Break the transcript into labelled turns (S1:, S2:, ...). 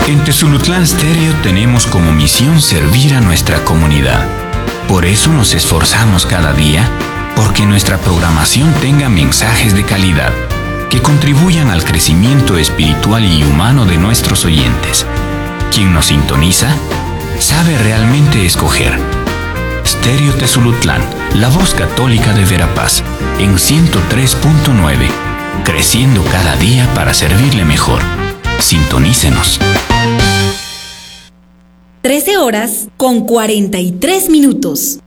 S1: En Tezulutlán Stereo tenemos como misión servir a nuestra comunidad. Por eso nos esforzamos cada día porque nuestra programación tenga mensajes de calidad que contribuyan al crecimiento espiritual y humano de nuestros oyentes. Quien nos sintoniza sabe realmente escoger. Stereo Tezulutlán, la voz católica de Verapaz, en 103.9, creciendo cada día para servirle mejor. Sintonícenos.
S2: 13 horas con 43 minutos.